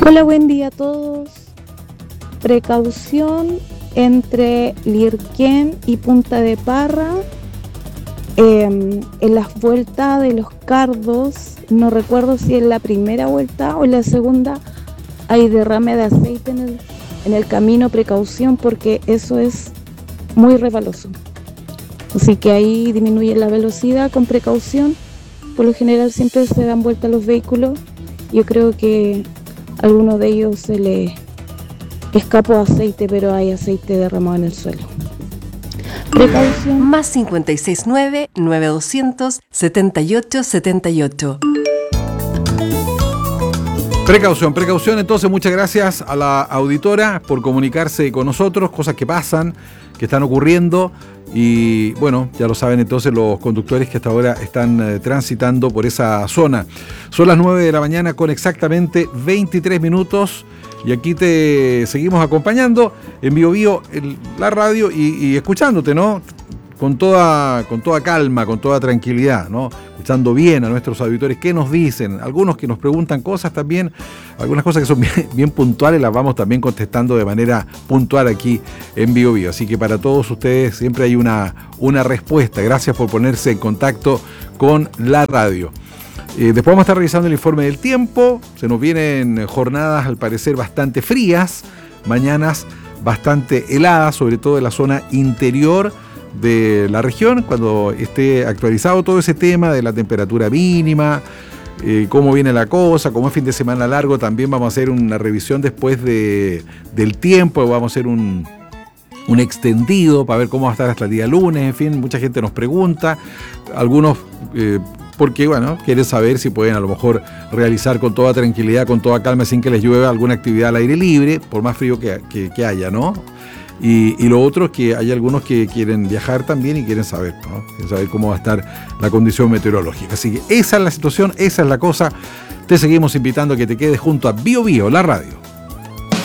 Hola, buen día a todos. Precaución entre Lirquén y Punta de Parra. En las vueltas de los Cardos, no recuerdo si en la primera vuelta o en la segunda, hay derrame de aceite en el camino. Precaución, porque eso es muy resbaloso. Así que ahí disminuye la velocidad con precaución. Por lo general siempre se dan vuelta los vehículos. Yo creo que a alguno de ellos se le escapó aceite, pero hay aceite derramado en el suelo. Precaución. Más 569-9200-7878. Precaución. Entonces, muchas gracias a la auditora por comunicarse con nosotros, cosas que pasan, que están ocurriendo. Y bueno, ya lo saben entonces los conductores que hasta ahora están transitando por esa zona. Son las 9 de la mañana con exactamente 23 minutos y aquí te seguimos acompañando en BioBio, la radio y escuchándote, ¿no? Con toda calma, con toda tranquilidad, ¿no? Escuchando bien a nuestros auditores, qué nos dicen, algunos que nos preguntan cosas también, algunas cosas que son bien puntuales, las vamos también contestando de manera puntual aquí en BioBio. Así que para todos ustedes siempre hay una respuesta. Gracias por ponerse en contacto con la radio. Después vamos a estar revisando el informe del tiempo. Se nos vienen jornadas al parecer bastante frías, mañanas bastante heladas, sobre todo en la zona interior de la región, cuando esté actualizado todo ese tema de la temperatura mínima, cómo viene la cosa, como es fin de semana largo, también vamos a hacer una revisión después del tiempo, vamos a hacer un extendido para ver cómo va a estar hasta el día lunes, en fin, mucha gente nos pregunta, algunos porque bueno, quieren saber si pueden a lo mejor realizar con toda tranquilidad, con toda calma, sin que les llueva alguna actividad al aire libre, por más frío que haya, ¿no? Y lo otro es que hay algunos que quieren viajar también y quieren saber, ¿no? Quieren saber cómo va a estar la condición meteorológica. Así que esa es la situación, esa es la cosa. Te seguimos invitando a que te quedes junto a BioBio, la radio.